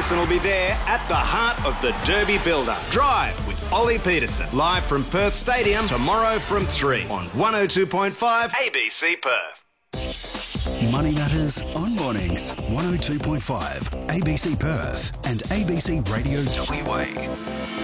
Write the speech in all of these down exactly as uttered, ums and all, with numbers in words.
Peterson will be there at the heart of the Derby Builder. Drive with Ollie Peterson. Live from Perth Stadium tomorrow from three on one oh two point five A B C Perth. Money Matters on Mornings, one oh two point five A B C Perth and A B C Radio W A.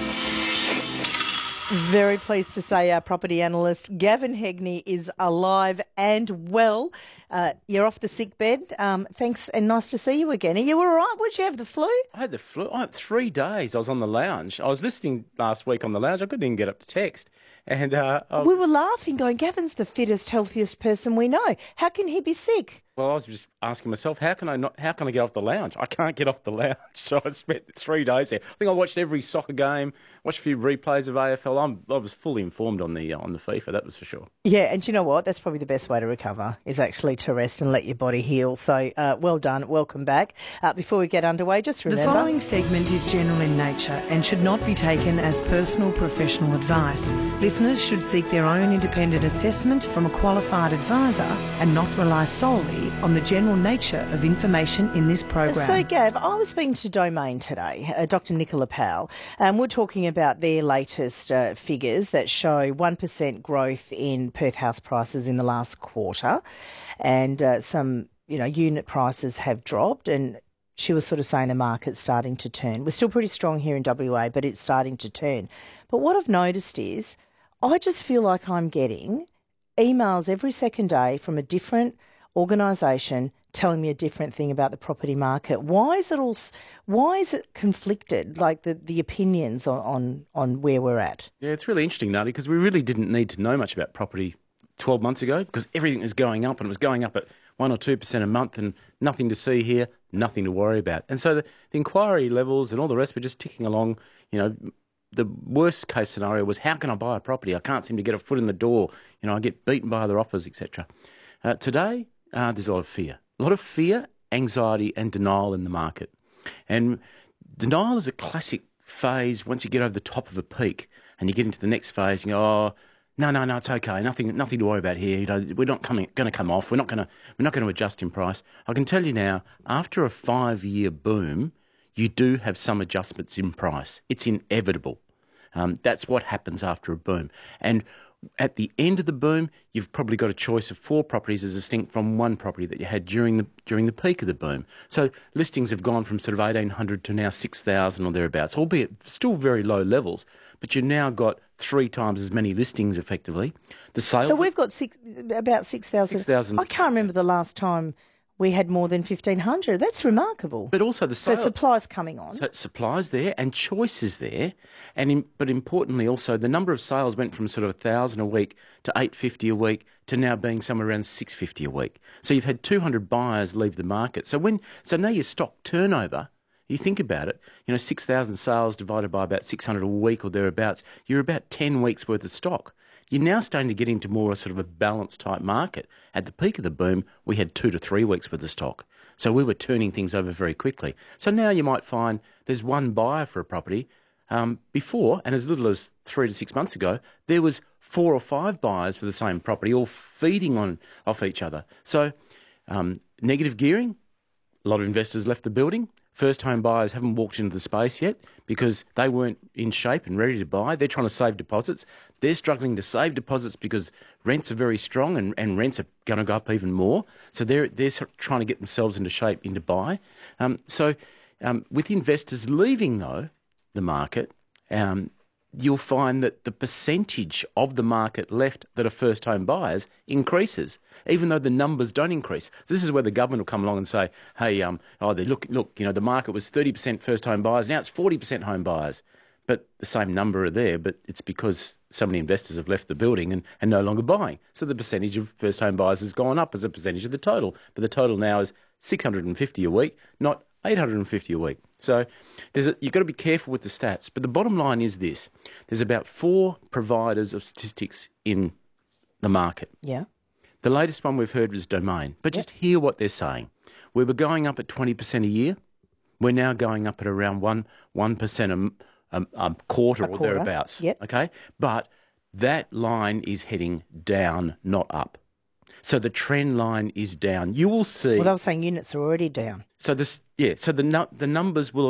Very pleased to say our property analyst Gavin Hegney is alive and well. Uh, you're off the sick bed. Um, thanks and nice to see you again. Are you all right? Would you have the flu? I had the flu. I had three days. I was on the lounge. I was listening last week on the lounge. I couldn't even get up to text. And uh, I... We were laughing, going, Gavin's the fittest, healthiest person we know. How can he be sick? Well, I was just asking myself, how can I not? How can I get off the lounge? I can't get off the lounge. So I spent three days there. I think I watched every soccer game, watched a few replays of A F L. I'm, I was fully informed on the uh, on the FIFA, that was for sure. Yeah, and you know what? That's probably the best way to recover, is actually to rest and let your body heal. So uh, well done. Welcome back. Uh, before we get underway, just remember... The following segment is general in nature and should not be taken as personal professional advice. Listeners should seek their own independent assessment from a qualified advisor and not rely solely on the general nature of information in this program. So, Gav, I was speaking to Domain today, uh, Doctor Nicola Powell, and we're talking about their latest uh, figures that show one percent growth in Perth house prices in the last quarter, and uh, some, you know, unit prices have dropped, and she was sort of saying the market's starting to turn. We're still pretty strong here in W A, but it's starting to turn. But what I've noticed is I just feel like I'm getting emails every second day from a different organisation telling me a different thing about the property market. Why is it all? Why is it conflicted? Like the, the opinions on, on on where we're at. Yeah, it's really interesting, Nadi, because we really didn't need to know much about property twelve months ago because everything was going up and it was going up at one or two percent a month and nothing to see here, nothing to worry about. And so the, the inquiry levels and all the rest were just ticking along. You know, the worst case scenario was, how can I buy a property? I can't seem to get a foot in the door. You know, I get beaten by other offers, et cetera. Uh, today, uh, there's a lot of fear. A lot of fear, anxiety and denial in the market. And denial is a classic phase once you get over the top of a peak and you get into the next phase, you go, oh, no, no, no, it's okay. Nothing nothing to worry about here. You know, we're not coming going to come off. We're not going to we're not going to adjust in price. I can tell you now, after a five-year boom, you do have some adjustments in price. It's inevitable. Um, that's what happens after a boom. And at the end of the boom, you've probably got a choice of four properties as distinct from one property that you had during the during the peak of the boom. So listings have gone from sort of eighteen hundred to now six thousand or thereabouts, albeit still very low levels, but you've now got three times as many listings effectively. The sales. So we've got six, about six thousand. six thousand. I can't remember the last time we had more than fifteen hundred. That's remarkable. But also the sale, so supply's coming on. So supply's there and choice is there, and in, but importantly also the number of sales went from sort of a thousand a week to eight fifty a week to now being somewhere around six fifty a week. So you've had two hundred buyers leave the market. So when so now your stock turnover, you think about it, you know, six thousand sales divided by about six hundred a week or thereabouts, you're about ten weeks worth of stock. You're now starting to get into more sort of a balanced type market. At the peak of the boom, we had two to three weeks worth of stock. So we were turning things over very quickly. So now you might find there's one buyer for a property. Um, before, and as little as three to six months ago, there was four or five buyers for the same property, all feeding on off each other. So um, negative gearing, a lot of investors left the building. First home buyers haven't walked into the space yet because they weren't in shape and ready to buy. They're trying to save deposits. They're struggling to save deposits because rents are very strong and, and rents are going to go up even more. So they're, they're trying to get themselves into shape into buy. Um, so um, with investors leaving, though, the market, um, you'll find that the percentage of the market left that are first-home buyers increases, even though the numbers don't increase. So this is where the government will come along and say, hey, um, oh, they look, look, you know, the market was thirty percent first-home buyers, now it's forty percent home buyers. But the same number are there, but it's because so many investors have left the building and, and no longer buying. So the percentage of first-home buyers has gone up as a percentage of the total. But the total now is six hundred fifty a week, not eight hundred fifty a week. So there's a, you've got to be careful with the stats. But the bottom line is this. There's about four providers of statistics in the market. Yeah. The latest one we've heard was Domain. But Yep. just hear what they're saying. We were going up at twenty percent a year. We're now going up at around one, 1% a, a, a quarter A or quarter. thereabouts. Yep. Okay? But that line is heading down, not up. So the trend line is down. You will see. Well, they were saying units are already down. So this, yeah. So the nu- the numbers will